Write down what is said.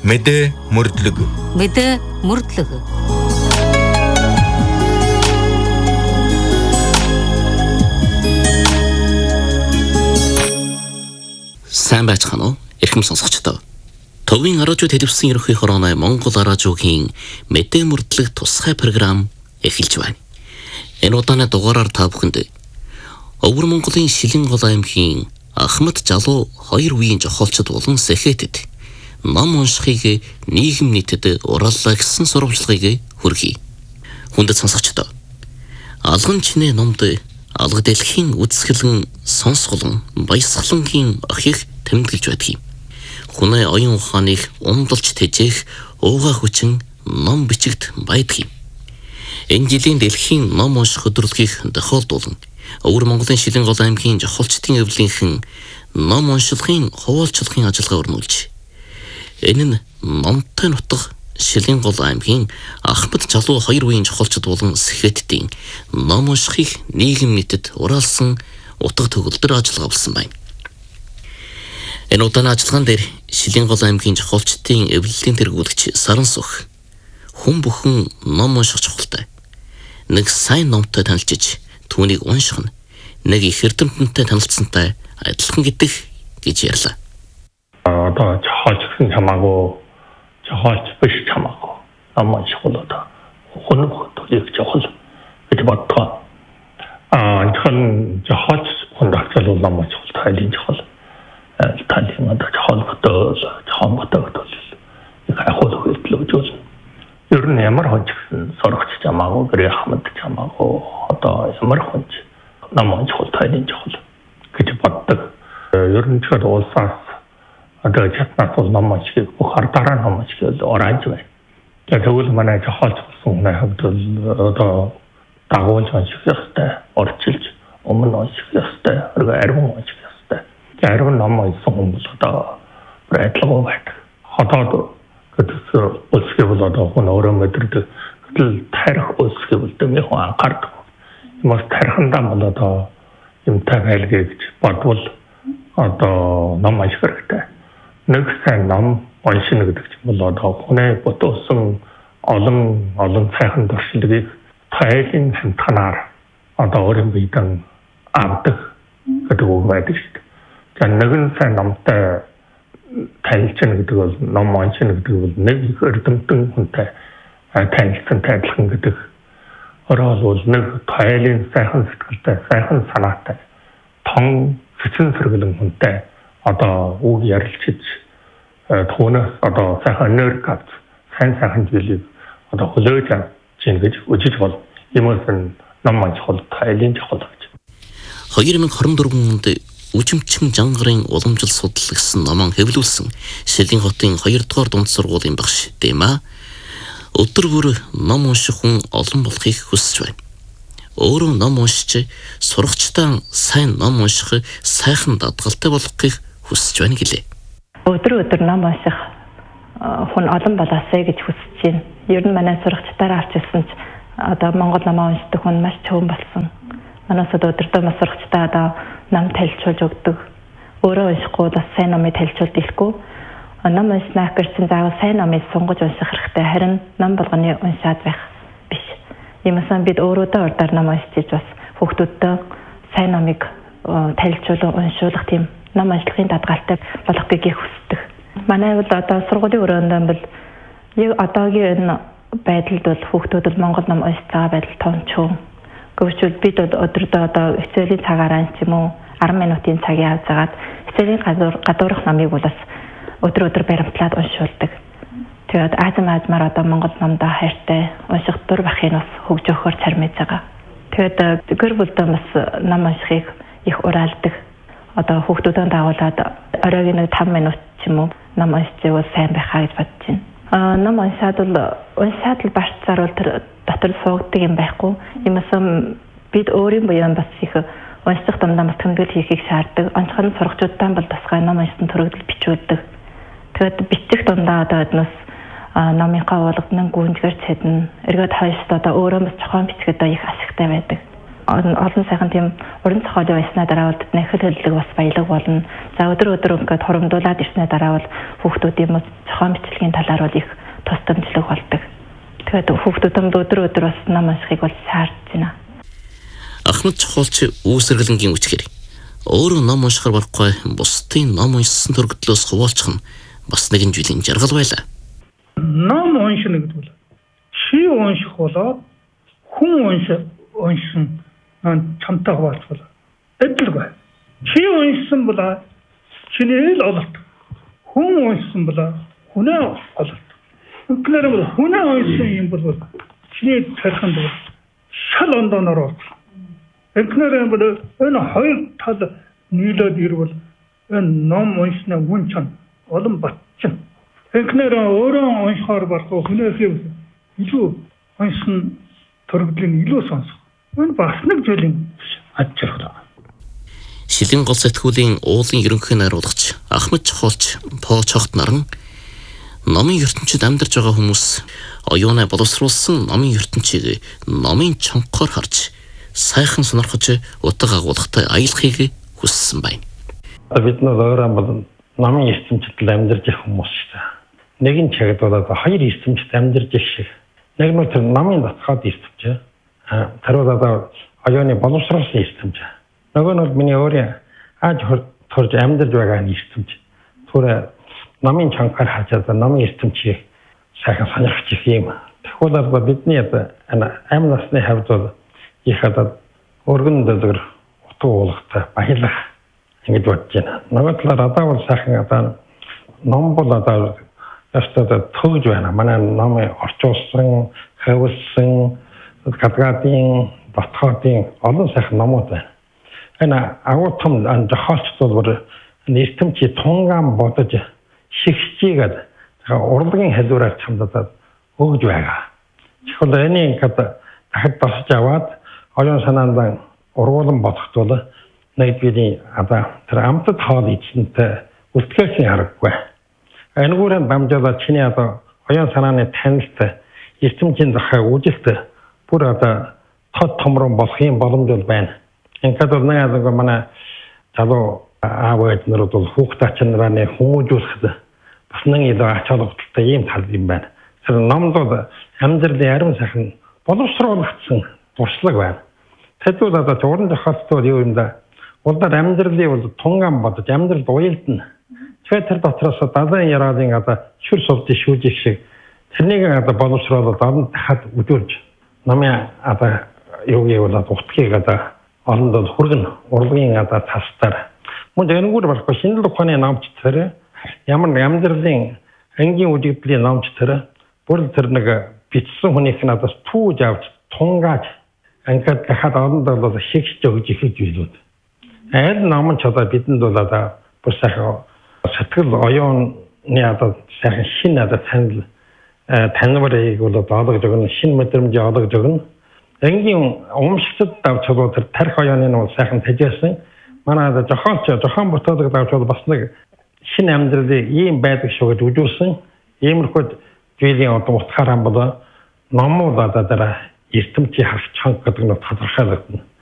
Мэдээ мөрдлөг. Мэдээ мөрдлөг. Сайн байцгаана уу? Эрхэм сонсогчдоо. Төвийн радио телевизийн ерөнхий хорооны Монгол радиогийн мэдээ мөрдлөг тусгай програм эхэлж байна. Энэ удааны дугаараар та бүхэнд Өвөр Монголын Шилэнгол аймгийн Ахмад Жалуу хоёр үеийн зохиолчд болон сэхэтэд ном уншихыг нийгэм нийтэд урааллаа гэсэн сурвалжлагыг хүргэе. Хүндэт сонсогчдоо. Алган чинээ номд алга дэлхийн үзэсгэлэн сонсголон баясгалангийн охийг тэмдэглэж байдгийг. Хүнээ оюун ухааныг ундалж тэжээх уугаа хүчин ном бичигт байдгийг. Энэ жилийн дэлхийн ном унших өдрөлгийг тохиолдуулан Өвөр Монголын Шилэнгол аймгийн зохиолчдын өвлийнхэн ном уншилгын хуваалцлагын ажиллагаа өрнүүлж энэ нь номтой нутаг Шилэнгол аймгийн Ахмад Жалуу хоёр үеийн зохиолчд болон сэхэттийн ном уншихыг нийгэм нийтэд ураалсан утга төгөлдөр ажиллагаа болсон байна. Энэ удааны ажиллагаан дээр Шилэнгол аймгийн зохиолчдын эвлэлийн тэргүүлэгч Саран Сүх хүн бүхэн ном унших чухалтай. Нэг сайн номтой танилцж түүнийг унших нь нэг их эрдэмтэнтэй танилцсантай адилхан гэдэг гэж ярьлаа. Одоо жохолч гэсэн хамаагүй жохолч биш хамаагүй ном унших бол одоо хүн бүхнийг жохол гэж боддог. Тэгэхээр жохолч хүн дахцал ном унших тайлын жохол тайлын одоо жохол ботоод их ахуул хөдлөж үзэн. Ер нь ямар хонч гэсэн сурагч хамаагүй гэрээ хамт хамаагүй одоо ямар хонч ном унших тайлын жохол гэж боддог. Ер нь ч улсаас одоо чатнаас бол ном унших бүх ардаараа ном унших оранж байна. Тэгвэл манай зохиолч болсон хүний хувьд одоо дагуулж унших ёстой, орчилж өмнө унших ёстой, арвин унших ёстой. Арвин ном уншсан хүмүүс одоо адилхан байдаг. Одоо гэдэг үлсгээ бол одоо хүн өөрөө мэдэрдэг. Гэтэл тарих үлсгээ бол дэми хүн анхаардаг. Юмс тарихандаа бол одоо юмтай байлгүй гэж бодвол одоо ном унших хэрэгтэй. Нэг сайн ном уншина гэдэг чинь бол одоо хүнээ ботоосон олон сайхан туршлагыг тайлын хамтганаар одоо өөрийн биедэн авдаг гэдэг үг байдаг шүү дээ. За нэгэн сайн номтой танилцна гэдэг бол ном уншина гэдэг бол нэг их эрдэмтэн хүнтэй танилцсан адилхан гэдэг. Орол бол нэг тайлын сайхан сэтгэлтэй, сайхан санаатай, тон сэцэн сэргэлэн хүнтэй одоо үг ярилцж түүнээс одоо сайхан энерги авч сайн зүйлийг одоо хөлөөж авч ийн гэж үжиж бол юмс ном унших тайлын жохол гэж. 2024 онд Үжимчин Жангарын уламжил судлал гэсэн номон хэвлүүлсэн Шилэн хотын 2 дугаар дунд сургуулийн багш Дэма өдөр бүр ном унших хүн олон болохыг хүсэж байна. Өөрөө ном уншиж сурагчдаа сайн ном унших сайхан дадгалтай болохыг хүсэж байна гэлээ. Өдөр ном унших хүн олон болоосэй гэж хүсэж байна. Ер нь манай сурагчдаараа авч ирсэн ч одоо Монгол ном уншдаг хүн маш цөөн болсон. Манайс өдөртөө сурагчдаа одоо ном тайлчулж өгдөг. Өөрөө уншихгүй бас сайн номыг тайлчулж ирэхгүй. Ном уншнаа гэсэн заавал сайн номыг сунгаж унших хэрэгтэй. Харин ном болгоны уншаад байх биш. Иймээс бид өөрөөдөө урдаар ном уншиж бас хүүхдүүдтэй сайн номыг тайлчулан уншуулах тийм ном уншлагын дадгалтай болгохыг хүсдэг. Манай бол одоо сургуулийн өрөөнд бол одоогийн энэ байдалд бол хүүхдүүд Монгол ном уншиж байгаа байдал томчхон. Гэвч бид өдөртөө одоо хичээлийн цагаараа ч юм уу 10 минутын цагийг авч агаад хичээлийн гадуурх номыг бол бас өдөр баримтлаад уншуулдаг. Тэгээд аазмаар одоо Монгол номдоо хайртай унших дур бахын бас хөгж өгөхөөр цармиж байгаа. Тэгээд гэр бүлдээ бас ном уншихыг их ураалдаг. Одоо хүүхдүүдэн дагуулад оройн 5 минут ч юм уу ном уншчихвал сайн байхаа гэж бодож байна. Ном уншаад л барьцаар бол тэр дотор суугдаг юм байхгүй. Иймээс бид өөрийн буян бас их унших дундаа бас тэмдэглэл хийхийг шаарддаг. Онцгой сурагчдаа бол тусгай ном уншсан төрөлд бичүүлдэг. Тэгээд бичих дундаа одоо эднээс номынхаа уулгадны гүнзгэр цэдэн эргээд хойшд одоо өөрөө бас зохион бичгээд их ашигтай байдаг. олон сайхан тийм уран зохиолын байснаа дараа бол бидний хөдөлгөөлөг бас баялаг болно. За өдөр ингээд хоромдуулаад ирснээр дараа бол хүүхдүүдийн зохион бичлэгийн талаар бол их тусламжлаг болдог. Тэгээд хүүхдүүд өдөр бас ном уншихыг бол шаардж байна. Ахмад Чухалч үүсэргэлэнгийн үчгээр өөрөө ном уншихаар болохгүй бусдын ном уншсан төрөгдлөөс хуваалцах нь бас нэгэн жилийн жаргал байлаа. Ном уншина гэдэг бол чи унших болоод хүн уншсан чамтай хуваалцвал адилгүй. Чи уншсан бол чиний л ололт. Хүн уншсан бол хүнээ ололт. Үнэхээр бол хүнээ уншсан юм бол чиний тархинд бол шал ондоноор орох. Үнэхээр бол энэ хоёр тал нийлээд ирвэл энэ ном уншна хүн чам олон батчин. Үнэхээр өөрөө уншихаар болохгүй хүнээс илүү уншсан төрөгдлийн илүү сонсох. Энэ бас нэг зүйлийн аж аргал. Шилэн гол сэтгүүлийн уулын ерөнхий найруулгач Ахмад Чухалч Почогт наран номын ертөнцид амьдарч байгаа хүмүүс оюунаа боловсруулсан номын ертөнцийг номын чонхоор харж сайхан сонирхож утга агуулгатай аялахыг хүссэн байна. Бид өөрөө бол номын ертөнцид амьдарч байгаа хүмүүс шүү дээ. Нэгэн чагт болоод хоёр ертөнцид амьдарч байгаа шиг. Нэг нь тэр номын датхад ертөнц. Тэрүүд оюуны боловсруулсан ертөнц. Нөгөө нь миний өөрөө аж төрж амьдарч байгаа ертөнц. Түр номын чангаар хажаад номын ертөнцийг сайхан сонирхож их юм. Тэгвэл бидний амь насны хавьд бол их өргөн дэвгэр утга уулгатай баялах ингэж бодож байна. Нөгөө талаар одоо бол сайхан ном бол ястад төгж байна. Манай номыг орчуулсан, хавьсан, гадгаадын, дотоодын олон сайхан номууд байна. Энэ агуу том зохиолчд бол ертөнцийн тунгаан бодож шигшжийгээд урлагийн хэлбэрээр чамдаад өгж байгаа. Тэгэхээр энийг дахид босч аваад оюун санаанд ургуулan бодохдоо нэгдвийн тэр амтд хоол ичнэтэй үлдгээсэн хараггүй. Энэгээр дамжуулаад чиний оюун санааны танилт ертөнцийн захаа үжилт бүр тод томрон болохын боломж бол байна. Ингээд бол нэг манай залуу аав ээжнэрүүд бол хүүхд ач нараа хүмүүжүүлэхэд бас нэг илүү ач холбогдолтой ийм тал юм байна. Тэр номд бол амьдралын ариун сайхан боловсруулагдсан туршлага байна. Тэдгээр уран зохиолчдод юу юм да? Улдар амьдралын бол тунгаан бодож амьдралд уялдана. Тэр дотроос далайн яраадын шүр сувдын шүүжих шиг тэрнийг боловсруулаад олон дахад үзүүлж намын юу гэвэл утгыг олондод хүргэн урлагийн тасдаар мөн энэгээр болохгүй шинжлэх ухааны номч тэр ямар амьдралын ангийн үдигдлийн номч тэр бүр тэр нэг бичсэн хүнийх нь түүж авч тунгааж ингээд дахад олондод бол шигшж өгж ихэж билүүд. Аль ном ч бидэнд бол бүр сайхан сэтгэл оюуны сайхан шин танил таниварыг бол олгож өгнө, шин мэдрэмж олгож өгнө. Ангийн умшигчд давчвал тэр тарих оюуны нь сайхан тажиасан. Манай зохион бүтээлэг давчвал бас нэг шин амьдралын ийм байдаг шүү гэж үзүүлсэн. Иймэрхүү зүйлийн утгаараа бол номууд дээр ертөнцийн харах чанга гэдэг нь тодорхойлогдно.